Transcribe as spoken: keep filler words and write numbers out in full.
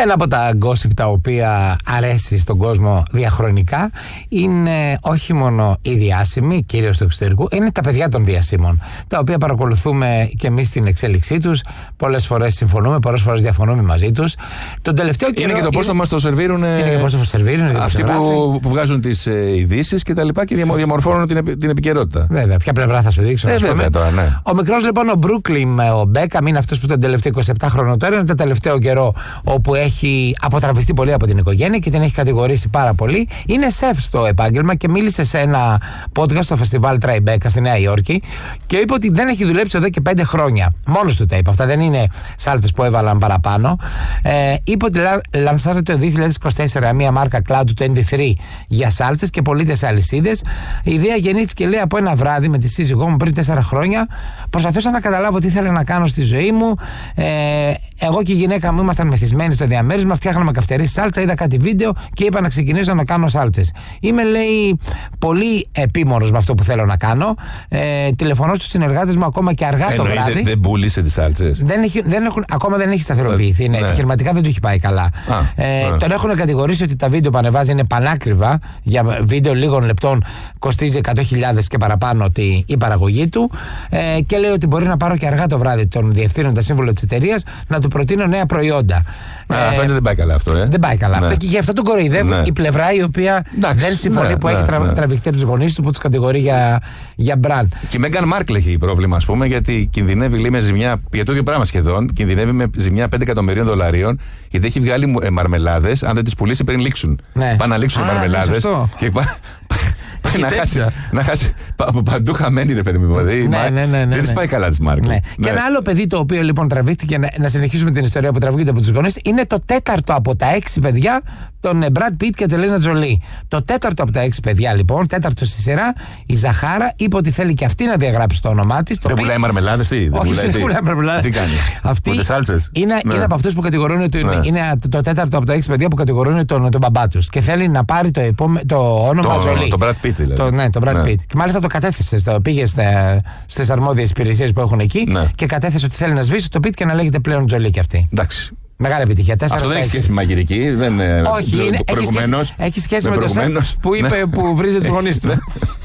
Ένα από τα gossip τα οποία αρέσει στον κόσμο διαχρονικά είναι όχι μόνο οι διάσημοι, κυρίως του εξωτερικού, είναι τα παιδιά των διασήμων, τα οποία παρακολουθούμε και εμείς την εξέλιξή τους. Πολλές φορές συμφωνούμε, πολλές φορές διαφωνούμε μαζί τους. Τον τελευταίο καιρό. Είναι και το πώς θα μας το σερβίρουν. Είναι και πώς θα το σερβίρουν. Αυτοί που, που βγάζουν τις ε, ειδήσεις και τα λοιπά και διαμορφώνουν την, επι, την επικαιρότητα. Βέβαια, ποια πλευρά θα σου δείξω. Ε, βέβαια, τώρα, ναι. Ο μικρός λοιπόν, ο Μπρούκλιν, ο Μπέκαμ, είναι αυτός που τον τελευταίο είκοσι επτά χρόνο τώρα, είναι το τελευταίο καιρό όπου έχει αποτραβηχτεί πολύ από την οικογένεια και την έχει κατηγορήσει πάρα πολύ. Είναι σεφ στο επάγγελμα και μίλησε σε ένα podcast στο φεστιβάλ Tribeca στη Νέα Υόρκη και είπε ότι δεν έχει δουλέψει εδώ και πέντε χρόνια. Μόνος του τα είπε. Αυτά δεν είναι σάλτες που έβαλαν παραπάνω. Ε, είπε ότι λανσάρεται το δύο χιλιάδες είκοσι τέσσερα μια μάρκα Cloud του είκοσι τρία για σάλτσες και πωλείτες αλυσίδες. Η ιδέα γεννήθηκε, λέει, από ένα βράδυ με τη σύζυγό μου πριν τέσσερα χρόνια. Προσπαθούσα να καταλάβω τι ήθελα να κάνω στη ζωή μου. Ε, εγώ και η γυναίκα μου ήμασταν μεθυσμένοι στο διαμέρισμα, φτιάχναμε καυτερή σάλτσα, είδα κάτι βίντεο και είπα να ξεκινήσω να κάνω σάλτσες. Είμαι, λέει, πολύ επίμονος με αυτό που θέλω να κάνω. Ε, τηλεφωνώ στους συνεργάτες μου ακόμα και αργά το βράδυ. Δεν, δεν πούλησε τις σάλτσες. Δεν έχει, δεν έχουν, ακόμα δεν έχει σταθεροποιηθεί. Ναι, ναι. Επιχειρηματικά δεν του έχει πάει καλά. Α, ε, α. Τον έχουν κατηγορήσει ότι τα βίντεο που ανεβάζει είναι πανάκριβα. Για βίντεο λίγων λεπτών κοστίζει εκατό χιλιάδες και παραπάνω τη, η παραγωγή του. Ε, και λέει ότι μπορεί να πάρω και αργά το βράδυ τον διευθύνοντα σύμβουλο της εταιρείας να του προτείνω νέα προϊόντα. Α, ε, φαίνεται δεν πάει καλά αυτό, ε. Δεν πάει καλά ναι. αυτό και γι' αυτό τον κοροϊδεύει ναι. η πλευρά η οποία εντάξει, δεν συμφωνεί ναι, που ναι, έχει τρα, ναι. τραβηχτεί από τους γονείς του που τους κατηγορεί για, για brand. Και η Μέγαν Μάρκλ έχει πρόβλημα, ας πούμε, γιατί κινδυνεύει, λέει, με ζημιά για το ίδιο πράγμα σχεδόν. Κινδυνεύει με ζημιά πέντε εκατομμυρίων δολαρίων γιατί έχει βγάλει ε, μαρμελάδες. Αν δεν τις πουλήσει πριν λήξουν. Ναι. Πάνε να λήξουν οι μαρμελάδες. Και να, χάσει, να χάσει από παντού χαμένη, ρε παιδί μου. Δηλαδή, ναι, ναι, ναι, ναι, δεν τη πάει καλά τη Μάρκλ. Ναι. Ναι. Και ένα άλλο παιδί το οποίο λοιπόν τραβήχτηκε, να, να συνεχίσουμε την ιστορία που τραβήχτηκε από τους γονείς, είναι το τέταρτο από τα έξι παιδιά των Brad Pitt και Angelina Jolie. Το τέταρτο από τα έξι παιδιά, λοιπόν, τέταρτο στη σειρά, η Ζαχάρα είπε ότι θέλει και αυτή να διαγράψει το όνομά της. Δεν πουλάει μαρμελάδες, τι. Όχι, δεν πουλάει μαρμελάδες. Τι κάνει. Αυτή είναι, ναι. είναι από αυτούς που κατηγορούν ότι ναι. είναι το τέταρτο από τα έξι παιδιά που κατηγορούν τον, τον μπαμπά τους. Και θέλει να πάρει το, επόμε, το όνομα Jolie. Το Brad Pitt, δηλαδή. Το, ναι, το Brad Pitt. Ναι. Και μάλιστα το κατέθεσε, το πήγε στις αρμόδιες υπηρεσίες που έχουν εκεί ναι. και κατέθεσε ότι θέλει να σβήσει το Pitt και να λέγεται πλέον Jolie και αυτή. Εντάξει. Μεγάλη επιτυχία. Αυτό δεν έχει σχέση με μαγειρική. Δεν, όχι, είναι, έχει, σχέση, έχει σχέση με, με το σεφ που είπε που βρίζει τους γονείς του.